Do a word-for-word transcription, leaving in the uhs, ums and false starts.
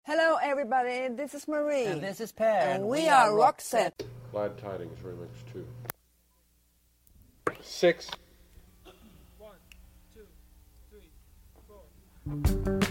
Hello everybody, this is Marie. And this is Per. And, and we, we are Roxette. Glad Tidings Remix two. Six. One, two, three, four.